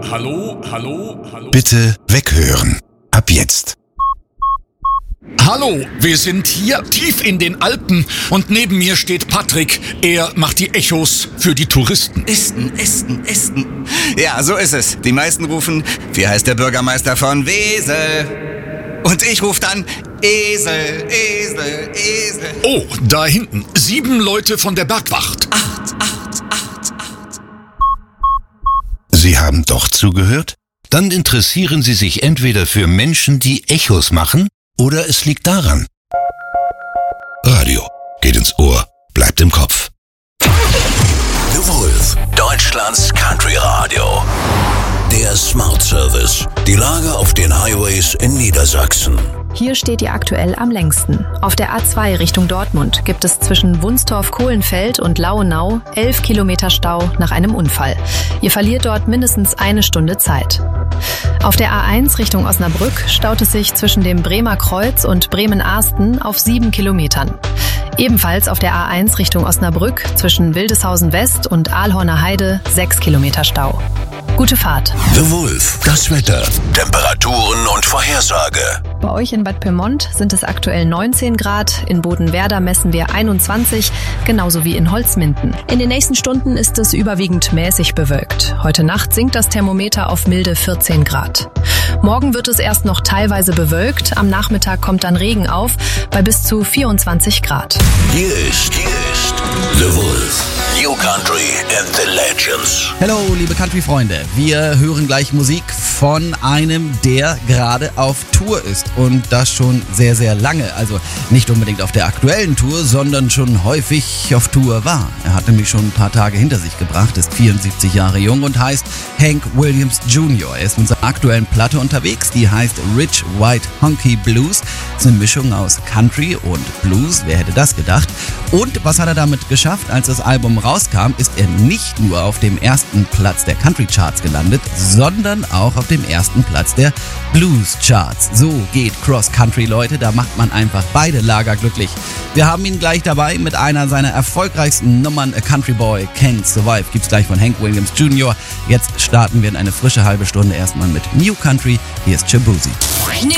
Bitte weghören. Ab jetzt. Hallo, wir sind hier tief in den Alpen und neben mir steht Patrick. Er macht die Echos für die Touristen. Esten. Ja, so ist es. Die meisten rufen, wie heißt der Bürgermeister von Wesel? Und ich rufe dann, Esel. Oh, da hinten. 7 Leute von der Bergwacht. 8. Sie haben doch zugehört? Dann interessieren Sie sich entweder für Menschen, die Echos machen, oder es liegt daran. Radio geht ins Ohr, bleibt im Kopf. The Wolf, Deutschlands Country Radio. Der Smart Service. Die Lage auf den Highways in Niedersachsen. Hier steht ihr aktuell am längsten. Auf der A2 Richtung Dortmund gibt es zwischen Wunstorf-Kohlenfeld und Lauenau 11 Kilometer Stau nach einem Unfall. Ihr verliert dort mindestens 1 Stunde Zeit. Auf der A1 Richtung Osnabrück staut es sich zwischen dem Bremer Kreuz und Bremen-Arsten auf 7 Kilometern. Ebenfalls auf der A1 Richtung Osnabrück zwischen Wildeshausen West und Aalhorner Heide 6 Kilometer Stau. Gute Fahrt. The Wolf, das Wetter, Temperaturen und Vorhersage. Bei euch in Bad Pyrmont sind es aktuell 19 Grad, in Bodenwerder messen wir 21, genauso wie in Holzminden. In den nächsten Stunden ist es überwiegend mäßig bewölkt. Heute Nacht sinkt das Thermometer auf milde 14 Grad. Morgen wird es erst noch teilweise bewölkt, am Nachmittag kommt dann Regen auf, bei bis zu 24 Grad. Hier ist The Wolf, New Country and the Legends. Hallo, liebe Country-Freunde. Wir hören gleich Musik von einem, der gerade auf Tour ist. Und das schon sehr, sehr lange. Also nicht unbedingt auf der aktuellen Tour, sondern schon häufig auf Tour war. Er hat nämlich schon ein paar Tage hinter sich gebracht, ist 74 Jahre jung und heißt Hank Williams Jr. Er ist mit seiner aktuellen Platte unterwegs, die heißt Rich White Honky Blues. Das ist eine Mischung aus Country und Blues, wer hätte das gedacht? Und was hat er damit geschafft? Als das Album rauskam, ist er nicht nur auf dem ersten Platz der Country Charts gelandet, sondern auch auf dem ersten Platz der Blues Charts. So geht Cross Country, Leute, da macht man einfach beide Lager glücklich. Wir haben ihn gleich dabei mit einer seiner erfolgreichsten Nummern, A Country Boy Can't Survive, gibt's gleich von Hank Williams Jr. Jetzt starten wir in eine frische halbe Stunde erstmal mit New Country. Hier ist Shaboozey. New